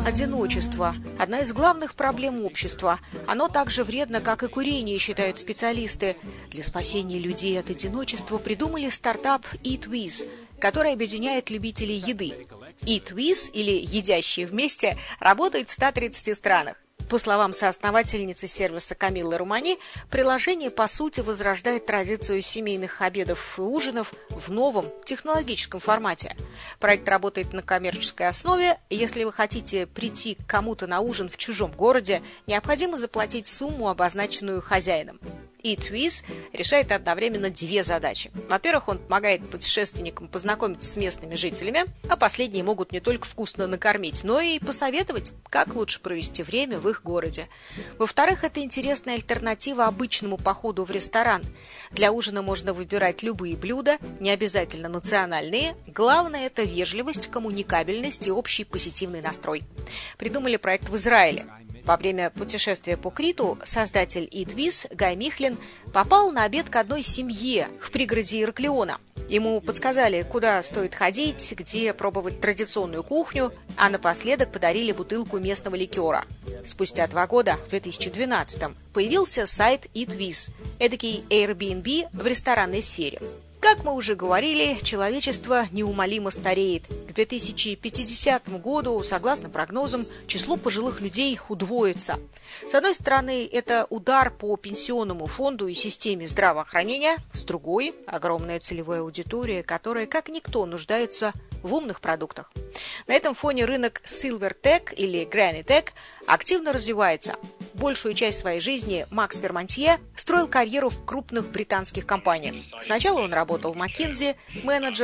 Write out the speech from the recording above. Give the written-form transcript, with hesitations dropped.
Одиночество – одна из главных проблем общества. Оно так же вредно, как и курение, считают специалисты. Для спасения людей от одиночества придумали стартап EatWiz, который объединяет любителей еды. EatWiz, или «Едящие вместе», работает в 130 странах. По словам соосновательницы сервиса Камиллы Румани, приложение, по сути, возрождает традицию семейных обедов и ужинов в новом технологическом формате. Проект работает на коммерческой основе. Если вы хотите прийти к кому-то на ужин в чужом городе, необходимо заплатить сумму, обозначенную хозяином. EatWiz решает одновременно две задачи. Во-первых, он помогает путешественникам познакомиться с местными жителями, а последние могут не только вкусно накормить, но и посоветовать, как лучше провести время в их городе. Во-вторых, это интересная альтернатива обычному походу в ресторан. Для ужина можно выбирать любые блюда, не обязательно национальные. Главное – это вежливость, коммуникабельность и общий позитивный настрой. Придумали проект в Израиле. Во время путешествия по Криту создатель EatWiz Гай Михлин попал на обед к одной семье в пригороде Ираклиона. Ему подсказали, куда стоит ходить, где пробовать традиционную кухню, а напоследок подарили бутылку местного ликера. Спустя 2 года, в 2012-м, появился сайт EatWiz, эдакий Airbnb в ресторанной сфере. Как мы уже говорили, человечество неумолимо стареет. К 2050 году, согласно прогнозам, число пожилых людей удвоится. С одной стороны, это удар по пенсионному фонду и системе здравоохранения, с другой – огромная целевая аудитория, которая, как никто, нуждается в умных продуктах. На этом фоне рынок Silver Tech или Granny Tech активно развивается. Большую часть своей жизни Макс Пермантье строил карьеру в крупных британских компаниях. Сначала он работал в McKinsey менеджером